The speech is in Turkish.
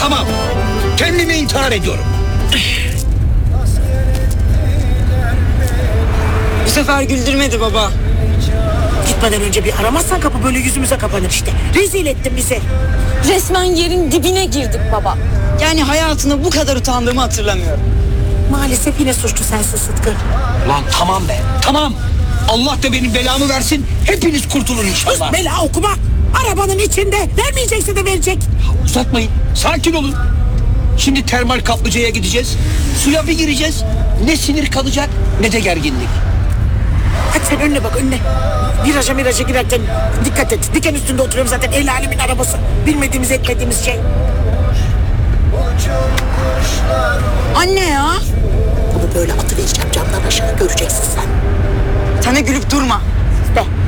Tamam. Kendimi intihar ediyorum. Bu sefer güldürmedi baba. Gitmeden önce bir aramazsan kapı böyle yüzümüze kapanır işte. Rezil ettin bizi. Resmen yerin dibine girdik baba. Yani hayatımda bu kadar utandığımı hatırlamıyorum. Maalesef yine suçlu sensin Sıtkı. Lan tamam be. Tamam. Allah da benim belamı versin. Hepiniz kurtulun inşallah. Bela okuma. Arabanın içinde. Vermeyecekse de verecek. Uzatmayın. Sakin olun. Şimdi termal kaplıcaya gideceğiz. Suya bir gireceğiz. Ne sinir kalacak ne de gerginlik. Hadi sen önüne bak önüne. Viraja girerken dikkat et. Diken üstünde oturuyorum zaten. El alemin arabası. Bilmediğimiz etmediğimiz şey. Anne ya. Bunu böyle atıvereceğim camdan aşağı göreceksin sen. Sana gülüp durma. De.